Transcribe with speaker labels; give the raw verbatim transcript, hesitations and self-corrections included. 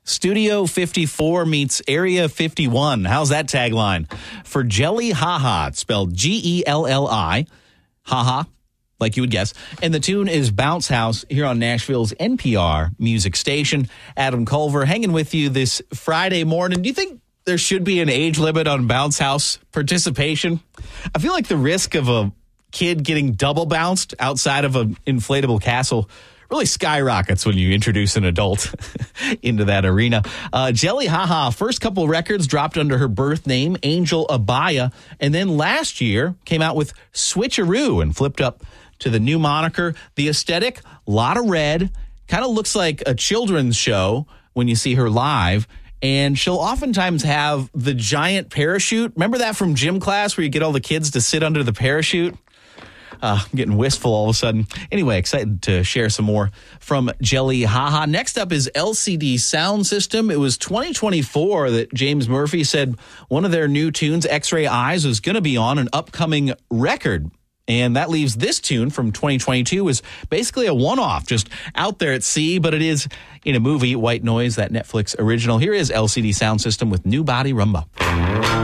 Speaker 1: Studio fifty-four meets Area fifty-one. How's that tagline? For Jelly Haha, it's spelled G E L L I, haha, like you would guess. And the tune is Bounce House here on Nashville's N P R music station. Adam Culver hanging with you this Friday morning. Do you think there should be an age limit on Bounce House participation? I feel like the risk of a kid getting double bounced outside of an inflatable castle really skyrockets when you introduce an adult into that arena. Uh, Jelly Haha, first couple records dropped under her birth name, Angel Abaya, and then last year came out with Switcheroo and flipped up to the new moniker. The aesthetic, lot of red, kind of looks like a children's show when you see her live. And she'll oftentimes have the giant parachute. Remember that from gym class where you get all the kids to sit under the parachute? Uh, I'm getting wistful all of a sudden. Anyway, excited to share some more from Jelly Haha. Next up is L C D Sound System. It was twenty twenty-four that James Murphy said one of their new tunes, X-Ray Eyes, was going to be on an upcoming record. And that leaves this tune from twenty twenty-two as basically a one-off, just out there at sea, but it is in a movie, White Noise, that Netflix original. Here is L C D Sound System with New Body Rumba.